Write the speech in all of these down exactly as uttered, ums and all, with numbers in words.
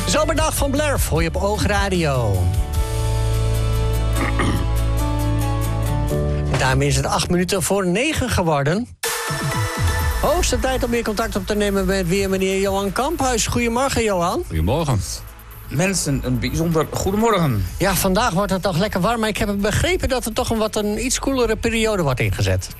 Zomerdag van Blerf hoor je op Oogradio. En daarmee is het acht minuten voor negen geworden. Hoogste tijd om weer contact op te nemen met weer meneer Johan Kamphuis. Goedemorgen, Johan. Goedemorgen. Mensen, een bijzonder goedemorgen. Ja, vandaag wordt het toch lekker warm, maar ik heb begrepen dat er toch een wat een iets koelere periode wordt ingezet.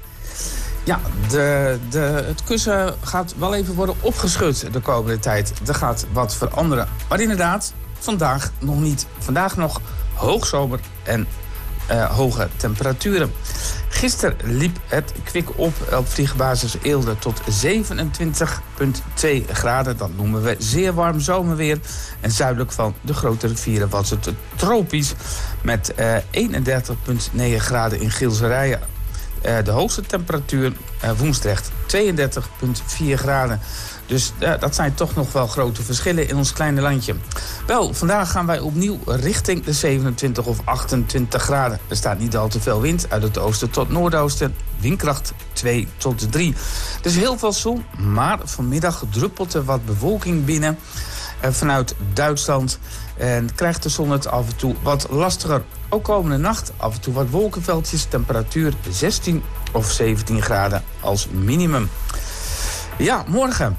Ja, de, de, het kussen gaat wel even worden opgeschud de komende tijd. Er gaat wat veranderen. Maar inderdaad, vandaag nog niet. Vandaag nog hoogzomer en uh, hoge temperaturen. Gisteren liep het kwik op op vliegbasis Eelde tot zevenentwintig komma twee graden. Dat noemen we zeer warm zomerweer. En zuidelijk van de grote rivieren was het tropisch met uh, eenendertig komma negen graden in Gilserijen. Uh, de hoogste temperatuur uh, Woensdrecht tweeëndertig komma vier graden. Dus uh, dat zijn toch nog wel grote verschillen in ons kleine landje. Wel, vandaag gaan wij opnieuw richting de zevenentwintig of achtentwintig graden. Er staat niet al te veel wind uit het oosten tot noordoosten. Windkracht twee tot drie. Dus heel veel zon, maar vanmiddag druppelt er wat bewolking binnen uh, vanuit Duitsland. En krijgt de zon het af en toe wat lastiger. Ook komende nacht af en toe wat wolkenveldjes. Temperatuur zestien of zeventien graden als minimum. Ja, morgen.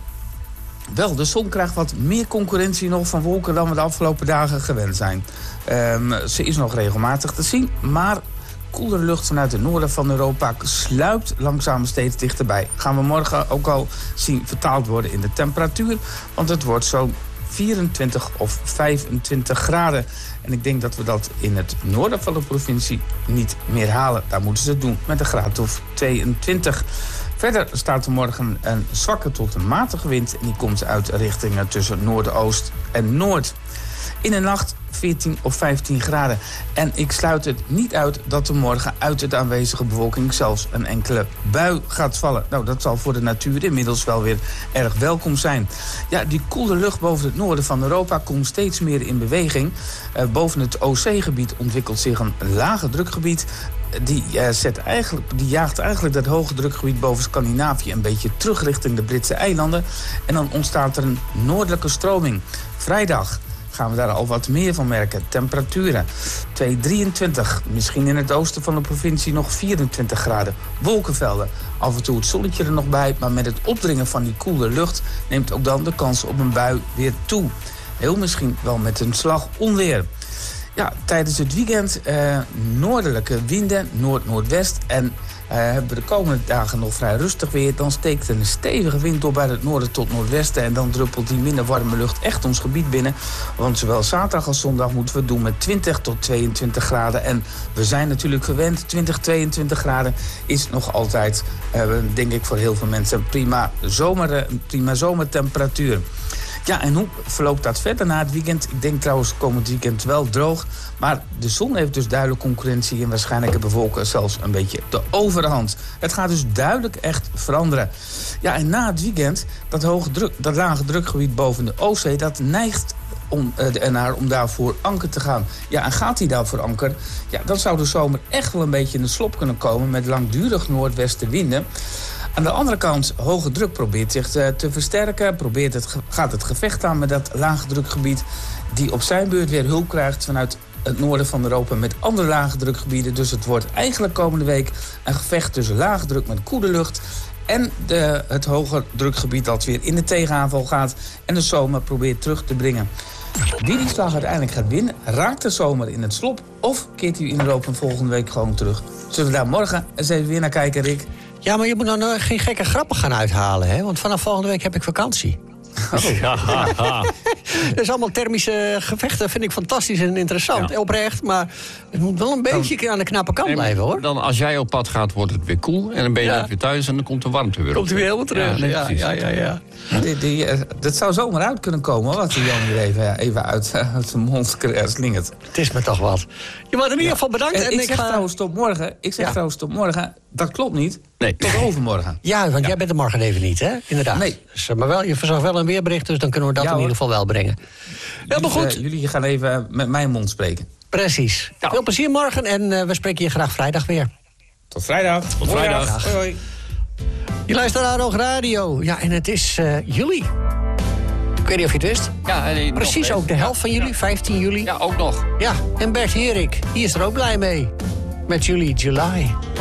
Wel, de zon krijgt wat meer concurrentie nog van wolken dan we de afgelopen dagen gewend zijn. Um, ze is nog regelmatig te zien, maar koelere lucht vanuit het noorden van Europa sluipt langzaam steeds dichterbij. Gaan we morgen ook al zien vertaald worden in de temperatuur, want het wordt zo'n vierentwintig of vijfentwintig graden. En ik denk dat we dat in het noorden van de provincie niet meer halen. Daar moeten ze het doen met een graad of tweeëntwintig. Verder staat er morgen een zwakke tot een matige wind. En die komt uit richtingen tussen noordoost en noord. In de nacht veertien of vijftien graden. En ik sluit het niet uit dat er morgen uit het aanwezige bewolking zelfs een enkele bui gaat vallen. Nou, dat zal voor de natuur inmiddels wel weer erg welkom zijn. Ja, die koele lucht boven het noorden van Europa komt steeds meer in beweging. Uh, boven het Oostzeegebied ontwikkelt zich een lage drukgebied. Die, uh, zet eigenlijk, die jaagt eigenlijk dat hoge drukgebied boven Scandinavië een beetje terug richting de Britse eilanden. En dan ontstaat er een noordelijke stroming. Vrijdag gaan we daar al wat meer van merken. Temperaturen twee komma drieëntwintig. Misschien in het oosten van de provincie nog vierentwintig graden. Wolkenvelden. Af en toe het zonnetje er nog bij. Maar met het opdringen van die koele lucht neemt ook dan de kans op een bui weer toe. Heel misschien wel met een slag onweer. Ja, tijdens het weekend uh, noordelijke winden, noord-noordwest. En uh, hebben we de komende dagen nog vrij rustig weer. Dan steekt er een stevige wind op uit het noorden tot noordwesten. En dan druppelt die minder warme lucht echt ons gebied binnen. Want zowel zaterdag als zondag moeten we het doen met twintig tot tweeëntwintig graden. En we zijn natuurlijk gewend. twintig, tweeëntwintig graden is nog altijd, uh, denk ik, voor heel veel mensen een prima, zomer, prima zomertemperatuur. Ja, en hoe verloopt dat verder na het weekend? Ik denk trouwens komend weekend wel droog. Maar de zon heeft dus duidelijk concurrentie en waarschijnlijk hebben wolken zelfs een beetje de overhand. Het gaat dus duidelijk echt veranderen. Ja, en na het weekend, dat, hoge druk, dat lage drukgebied boven de Oostzee, dat neigt om, uh, ernaar om daar voor anker te gaan. Ja, en gaat hij daar voor anker? Ja, dan zou de zomer echt wel een beetje in de slop kunnen komen met langdurig noordwestenwinden. Aan de andere kant, hoge druk probeert zich te, te versterken. Probeert het, gaat het gevecht aan met dat lage drukgebied, die op zijn beurt weer hulp krijgt vanuit het noorden van Europa met andere lage drukgebieden. Dus het wordt eigenlijk komende week een gevecht tussen lage druk met koele lucht en de, het hoge drukgebied dat weer in de tegenaanval gaat en de zomer probeert terug te brengen. Wie die slag uiteindelijk gaat winnen, raakt de zomer in het slop of keert hij in de loop van volgende week gewoon terug. Zullen we daar morgen eens even weer naar kijken, Rick? Ja, maar je moet nou geen gekke grappen gaan uithalen, hè? Want vanaf volgende week heb ik vakantie. Oh. Ja, dus allemaal thermische gevechten vind ik fantastisch en interessant. Ja. Oprecht, maar het moet wel een beetje dan, aan de knappe kant blijven, hoor. Dan als jij op pad gaat, wordt het weer koel. En dan ben je ja. net weer thuis en dan komt de warmte weer op. Komt hij weer helemaal terug. Ja, ja, ja, ja, ja. Die, die, uh, dat zou zomaar uit kunnen komen, wat die Jan hier even, even uit, uh, uit zijn mond slingert. Het is me toch wat. Je wordt in ieder geval bedankt. En, en ik, ik zeg ga... trouwens tot morgen. Ik zeg ja. trouwens tot morgen. Dat klopt niet. Nee. Tot overmorgen. Ja, want ja. jij bent er morgen even niet, hè? Inderdaad. Nee. Dus, maar wel, je verzorgt wel een weerbericht, dus dan kunnen we dat ja, in ieder geval wel brengen. Ja, maar goed. Uh, jullie gaan even met mijn mond spreken. Precies. Ja. Veel plezier morgen en uh, we spreken je graag vrijdag weer. Tot vrijdag. Tot vrijdag. Hoi, hoi. Je luistert naar Oogradio. Ja, en het is uh, juli. Ik weet niet of je het wist. Ja, en die Precies nog ook de helft van jullie, vijftien juli. Ja, ook nog. Ja, en Bert Herik, die is er ook blij mee. Met jullie July.